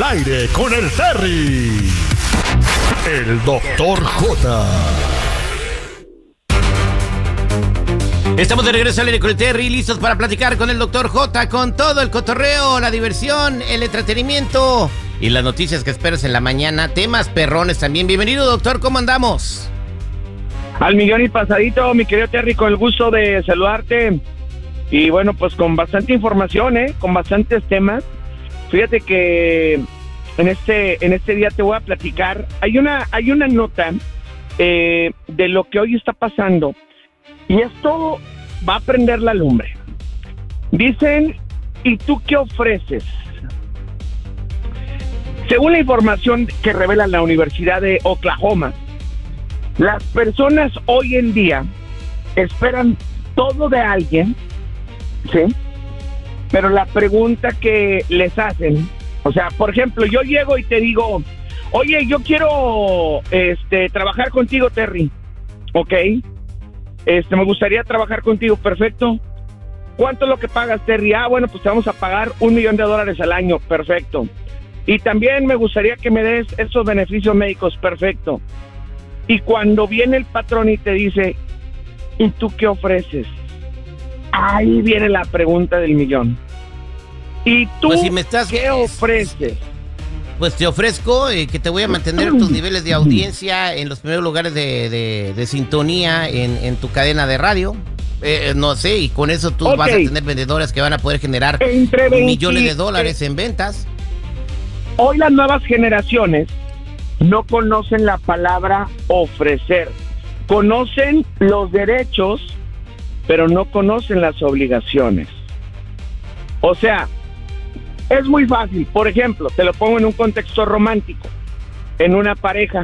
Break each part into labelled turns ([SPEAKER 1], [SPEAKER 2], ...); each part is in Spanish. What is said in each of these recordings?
[SPEAKER 1] aire con el Terry. El Doctor J.
[SPEAKER 2] Estamos de regreso al aire con el Terry, listos para platicar con el Dr. J, con todo el cotorreo, la diversión, el entretenimiento y las noticias que esperas en la mañana, temas perrones también. Bienvenido, doctor, ¿cómo andamos?
[SPEAKER 3] Al millón y pasadito, mi querido Terry, con el gusto de saludarte. Y bueno, pues con bastante información, con bastantes temas. Fíjate que en este día te voy a platicar. Hay una nota de lo que hoy está pasando. Y esto va a prender la lumbre. Dicen, ¿y tú qué ofreces? Según la información que revela la Universidad de Oklahoma, las personas hoy en día esperan todo de alguien, ¿sí? Pero la pregunta que les hacen, o sea, por ejemplo, yo llego y te digo, oye, yo quiero trabajar contigo, Terry, ¿ok? Me gustaría trabajar contigo, perfecto. ¿Cuánto es lo que pagas, Terry? Bueno, pues te vamos a pagar $1 millón al año, perfecto. Y también me gustaría que me des esos beneficios médicos, perfecto. Y cuando viene el patrón y te dice, ¿y tú qué ofreces? Ahí viene la pregunta del millón. ¿Y tú
[SPEAKER 2] pues si
[SPEAKER 3] qué ofreces?
[SPEAKER 2] Pues te ofrezco que te voy a mantener tus niveles de audiencia en los primeros lugares de sintonía en tu cadena de radio. No sé, y con eso tú vas a tener vendedoras que van a poder generar millones de dólares en ventas.
[SPEAKER 3] Hoy las nuevas generaciones no conocen la palabra ofrecer. Conocen los derechos, pero no conocen las obligaciones. O sea, es muy fácil. Por ejemplo, te lo pongo en un contexto romántico, en una pareja.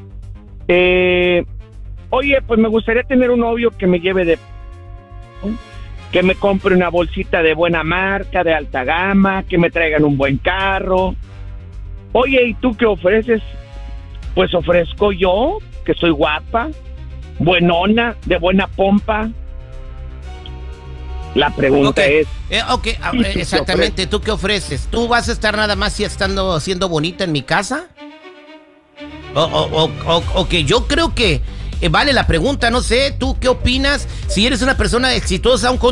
[SPEAKER 3] Oye, pues me gustaría tener un novio que me lleve que me compre una bolsita de buena marca, de alta gama, que me traigan un buen carro. Oye, ¿y tú qué ofreces? Pues ofrezco yo, que soy guapa, buenona, de buena pompa. La pregunta es...
[SPEAKER 2] exactamente, ¿tú qué ofreces? ¿Tú vas a estar nada más siendo bonita en mi casa? Que yo creo que vale la pregunta, no sé, ¿tú qué opinas? Si eres una persona exitosa, un